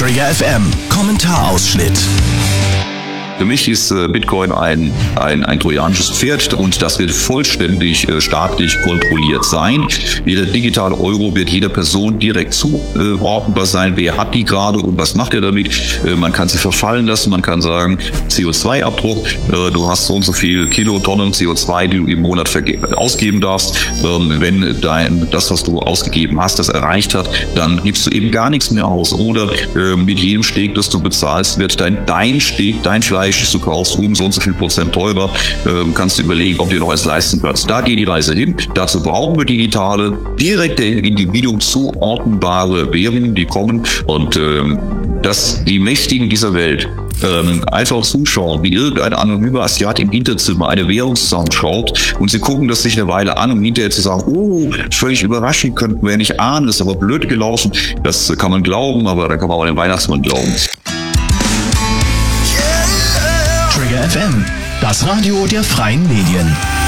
Trigger FM Kommentarausschnitt. Für mich ist Bitcoin ein trojanisches Pferd und das wird vollständig staatlich kontrolliert sein. Jeder digitale Euro wird jeder Person direkt zuordnenbar sein. Wer hat die gerade und was macht er damit? Man kann sie verfallen lassen. Man kann sagen, CO2-Abdruck, du hast so und so viel Kilotonnen CO2, die du im Monat ausgeben darfst. Wenn das, was du ausgegeben hast, das erreicht hat, dann gibst du eben gar nichts mehr aus. Oder mit jedem Steg, das du bezahlst, wird dein Steg, dein Fleisch, das du kaufst, so und so viel Prozent teurer, kannst du überlegen, ob du dir noch was leisten kannst. Da geht die Reise hin. Dazu brauchen wir digitale, direkt dem Individuum zuordnenbare Währungen, die kommen und dass die Mächtigen dieser Welt einfach zuschauen, wie irgendein anonymer Asiat im Hinterzimmer eine Währungszusammenschaut und sie gucken das sich eine Weile an, um hinterher zu sagen, oh, völlig überraschend, könnten wir nicht ahnen, ist aber blöd gelaufen. Das kann man glauben, aber da kann man auch den Weihnachtsmann glauben. Trigger FM, das Radio der freien Medien.